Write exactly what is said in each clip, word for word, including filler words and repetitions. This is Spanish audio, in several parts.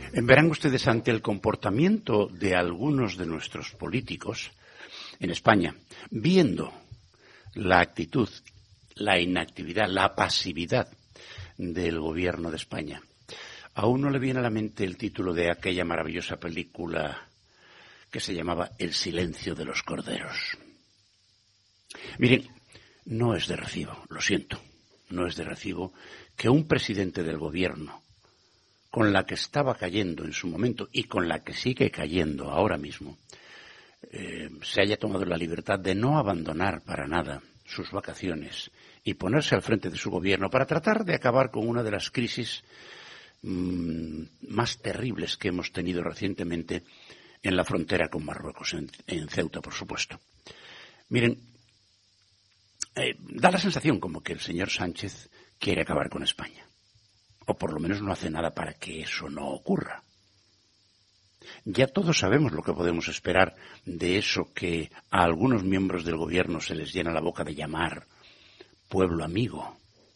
Verán ustedes, ante el comportamiento de algunos de nuestros políticos en España, viendo la actitud, la inactividad, la pasividad del gobierno de España, a uno le viene a la mente el título de aquella maravillosa película que se llamaba El silencio de los corderos. Miren, no es de recibo, lo siento, no es de recibo que un presidente del gobierno, con la que estaba cayendo en su momento y con la que sigue cayendo ahora mismo, eh, se haya tomado la libertad de no abandonar para nada sus vacaciones y ponerse al frente de su gobierno para tratar de acabar con una de las crisis mmm, más terribles que hemos tenido recientemente en la frontera con Marruecos, en, en Ceuta, por supuesto. Miren, eh, da la sensación como que el señor Sánchez quiere acabar con España. O por lo menos no hace nada para que eso no ocurra. Ya todos sabemos lo que podemos esperar de eso que a algunos miembros del gobierno se les llena la boca de llamar pueblo amigo.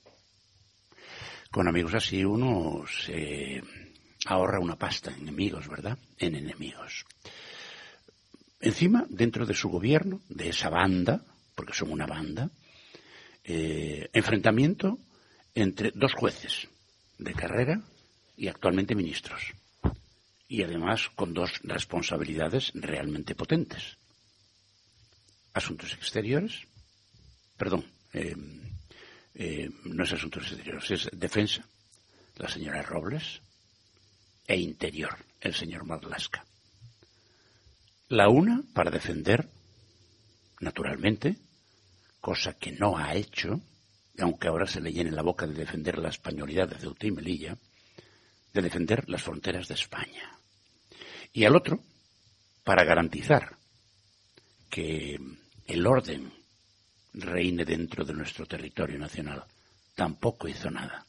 Con amigos así uno se ahorra una pasta en enemigos, ¿verdad? En enemigos. Encima, dentro de su gobierno, de esa banda, porque son una banda, eh, enfrentamiento entre dos jueces de carrera y actualmente ministros. Y además con dos responsabilidades realmente potentes. Asuntos exteriores, perdón, eh, eh, no es asuntos exteriores, es defensa, la señora Robles, e interior, el señor Marlaska. La una para defender, naturalmente, cosa que no ha hecho, aunque ahora se le llene la boca de defender la españolidad de Ceuta y Melilla, de defender las fronteras de España. Y al otro, para garantizar que el orden reine dentro de nuestro territorio nacional, tampoco hizo nada.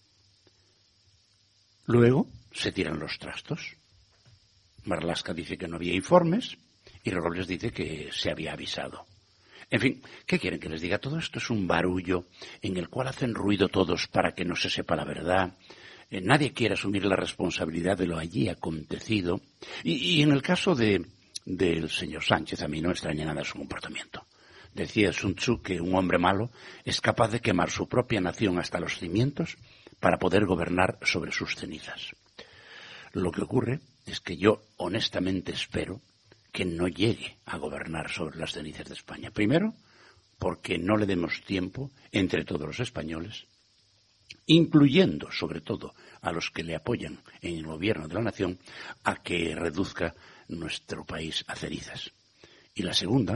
Luego se tiran los trastos. Marlaska dice que no había informes y Robles dice que se había avisado. En fin, ¿qué quieren que les diga? Todo esto es un barullo en el cual hacen ruido todos para que no se sepa la verdad. Eh, nadie quiere asumir la responsabilidad de lo allí acontecido. Y, y en el caso de del señor Sánchez, a mí no me extraña nada su comportamiento. Decía Sun Tzu que un hombre malo es capaz de quemar su propia nación hasta los cimientos para poder gobernar sobre sus cenizas. Lo que ocurre es que yo honestamente espero que no llegue a gobernar sobre las cenizas de España. Primero, porque no le demos tiempo entre todos los españoles, incluyendo sobre todo a los que le apoyan en el gobierno de la nación, a que reduzca nuestro país a cenizas. Y la segunda,